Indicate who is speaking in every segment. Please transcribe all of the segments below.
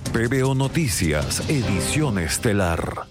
Speaker 1: PBO Noticias, edición estelar.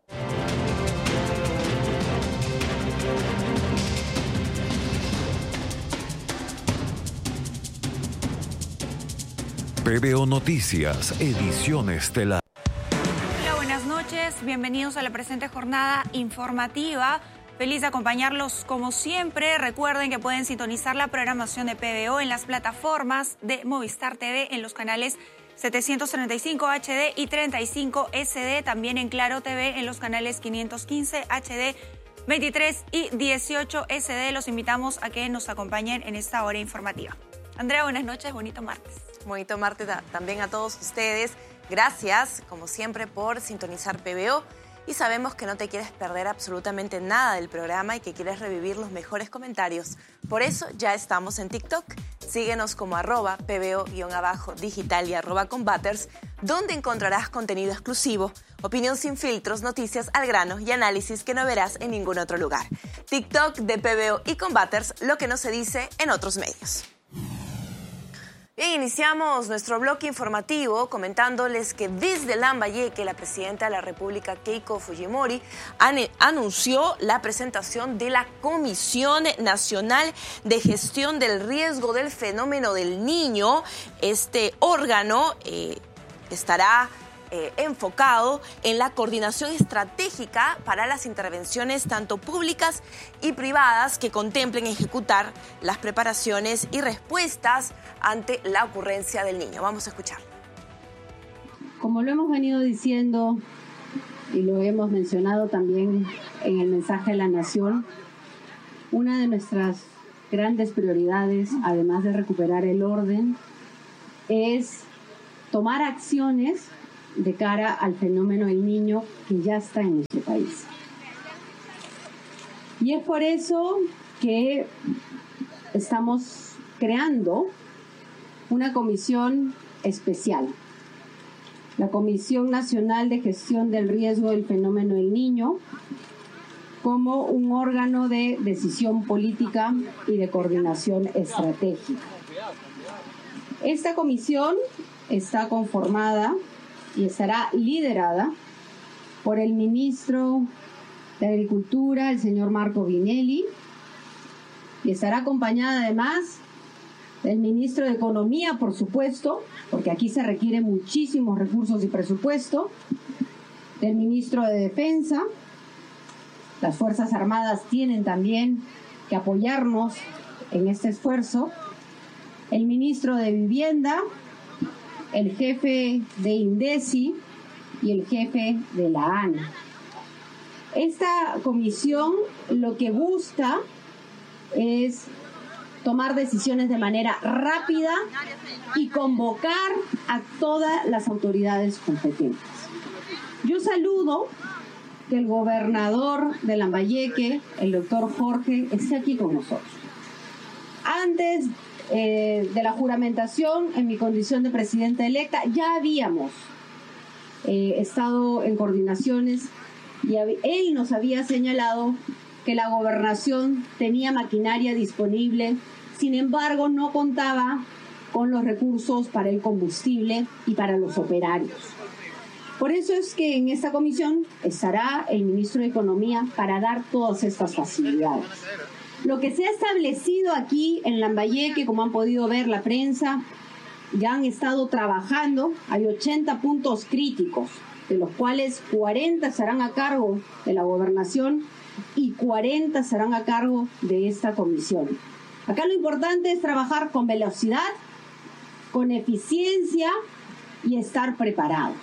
Speaker 1: PBO Noticias, edición estelar.
Speaker 2: Hola, buenas noches. Bienvenidos a la presente jornada informativa. Feliz de acompañarlos como siempre. Recuerden que pueden sintonizar la programación de PBO en las plataformas de Movistar TV en los canales 735 HD y 35 SD. También en Claro TV en los canales 515 HD, 23 y 18 SD. Los invitamos a que nos acompañen en esta hora informativa. Andrea, buenas noches. Bonito martes.
Speaker 3: Bonito martes también a todos ustedes. Gracias, como siempre, por sintonizar PBO. Y sabemos que no te quieres perder absolutamente nada del programa y que quieres revivir los mejores comentarios. Por eso ya estamos en TikTok. Síguenos como @PBO_digital y @Combaters, donde encontrarás contenido exclusivo, opinión sin filtros, noticias al grano y análisis que no verás en ningún otro lugar. TikTok de PBO y Combaters, lo que no se dice en otros medios. Bien, iniciamos nuestro bloque informativo comentándoles que desde Lambayeque, la presidenta de la República, Keiko Fujimori, anunció la presentación de la Comisión Nacional de Gestión del Riesgo del Fenómeno del Niño. Este órgano estará enfocado en la coordinación estratégica para las intervenciones tanto públicas y privadas que contemplen ejecutar las preparaciones y respuestas ante la ocurrencia del niño. Vamos a escuchar.
Speaker 4: Como lo hemos venido diciendo y lo hemos mencionado también en el mensaje de la Nación, una de nuestras grandes prioridades, además de recuperar el orden, es tomar acciones de cara al fenómeno del niño que ya está en nuestro país. Y es por eso que estamos creando una comisión especial, la Comisión Nacional de Gestión del Riesgo del Fenómeno del Niño, como un órgano de decisión política y de coordinación estratégica. Esta comisión está conformada y estará liderada por el ministro de Agricultura, el señor Marco Vinelli, y estará acompañada además del ministro de Economía, por supuesto, porque aquí se requieren muchísimos recursos y presupuesto, del ministro de Defensa. Las Fuerzas Armadas tienen también que apoyarnos en este esfuerzo, el ministro de Vivienda, el jefe de INDECI y el jefe de la ANA. Esta comisión lo que busca es tomar decisiones de manera rápida y convocar a todas las autoridades competentes. Yo saludo que el gobernador de Lambayeque, el doctor Jorge, esté aquí con nosotros. Antes de la juramentación, en mi condición de presidenta electa, ya habíamos estado en coordinaciones y él nos había señalado que la gobernación tenía maquinaria disponible, sin embargo no contaba con los recursos para el combustible y para los operarios. Por eso es que en esta comisión estará el ministro de Economía para dar todas estas facilidades. Lo que se ha establecido aquí en Lambayeque, como han podido ver la prensa, ya han estado trabajando, hay 80 puntos críticos, de los cuales 40 estarán a cargo de la gobernación y 40 estarán a cargo de esta comisión. Acá lo importante es trabajar con velocidad, con eficiencia y estar preparados.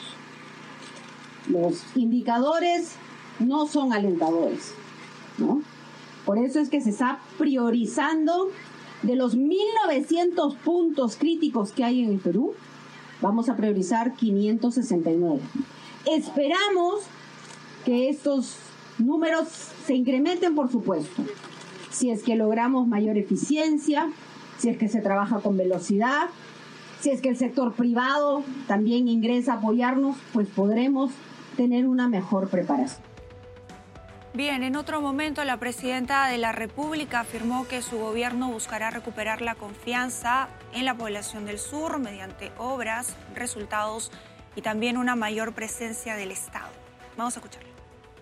Speaker 4: Los indicadores no son alentadores, ¿no? Por eso es que se está priorizando de los 1.900 puntos críticos que hay en el Perú, vamos a priorizar 569. Esperamos que estos números se incrementen, por supuesto, si es que logramos mayor eficiencia, si es que se trabaja con velocidad, si es que el sector privado también ingresa a apoyarnos, pues podremos tener una mejor preparación.
Speaker 2: Bien, en otro momento la presidenta de la República afirmó que su gobierno buscará recuperar la confianza en la población del sur mediante obras, resultados y también una mayor presencia del Estado. Vamos a escucharlo.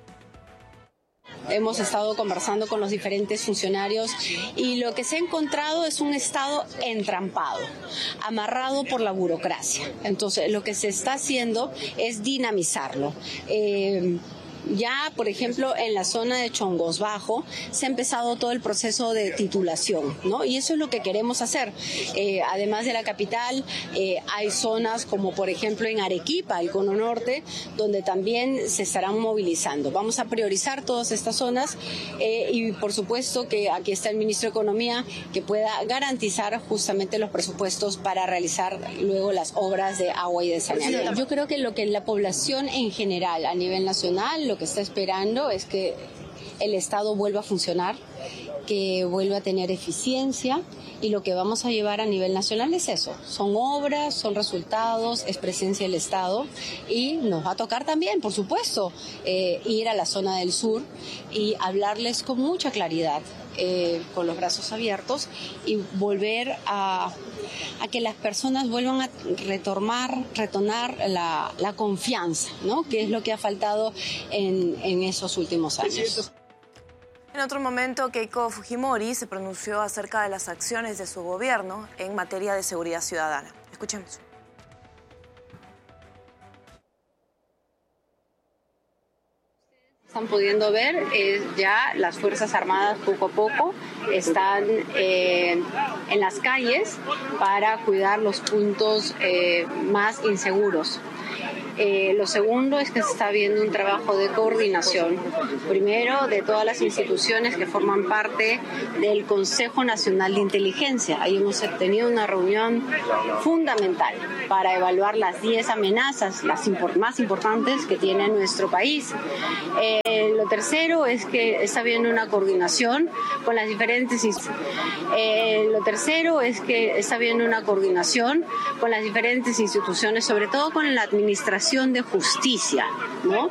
Speaker 5: Hemos estado conversando con los diferentes funcionarios y lo que se ha encontrado es un Estado entrampado, amarrado por la burocracia. Entonces, lo que se está haciendo es dinamizarlo. Ya, por ejemplo, en la zona de Chongos Bajo se ha empezado todo el proceso de titulación, ¿no? Y eso es lo que queremos hacer. Además de la capital, hay zonas como, por ejemplo, en Arequipa, el Cono Norte, donde también se estarán movilizando. Vamos a priorizar todas estas zonas y, por supuesto, que aquí está el ministro de Economía que pueda garantizar justamente los presupuestos para realizar luego las obras de agua y de saneamiento. Yo creo que lo que la población en general, a nivel nacional, lo que está esperando es que el Estado vuelva a funcionar, que vuelva a tener eficiencia, y lo que vamos a llevar a nivel nacional es eso. Son obras, son resultados, es presencia del Estado, y nos va a tocar también, por supuesto, ir a la zona del sur y hablarles con mucha claridad, con los brazos abiertos, y volver a que las personas vuelvan a retornar la confianza, ¿no? Que es lo que ha faltado en esos últimos años.
Speaker 3: En otro momento, Keiko Fujimori se pronunció acerca de las acciones de su gobierno en materia de seguridad ciudadana. Escuchemos.
Speaker 5: Están pudiendo ver, ya las Fuerzas Armadas poco a poco están en las calles para cuidar los puntos más inseguros. Lo segundo es que se está viendo un trabajo de coordinación, primero de todas las instituciones que forman parte del Consejo Nacional de Inteligencia. Ahí hemos tenido una reunión fundamental para evaluar las 10 amenazas, las más importantes que tiene nuestro país. Lo tercero es que está habiendo una coordinación con las diferentes instituciones, sobre todo con la administración de justicia, ¿no?